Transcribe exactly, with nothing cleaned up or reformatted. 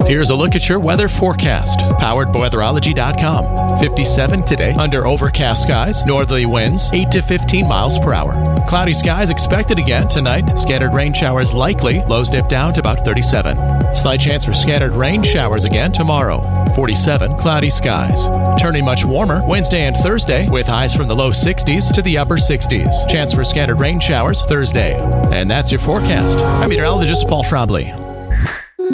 Here's a look at your weather forecast, powered by weatherology dot com. fifty-seven today, under overcast skies, northerly winds, eight to fifteen miles per hour. Cloudy skies expected again tonight. Scattered rain showers likely. Lows dip down to about thirty-seven. Slight chance for scattered rain showers again tomorrow. forty-seven, cloudy skies. Turning much warmer Wednesday and Thursday, with highs from the low sixties to the upper sixties. Chance for scattered rain showers Thursday. And that's your forecast. I'm meteorologist Paul Trombley.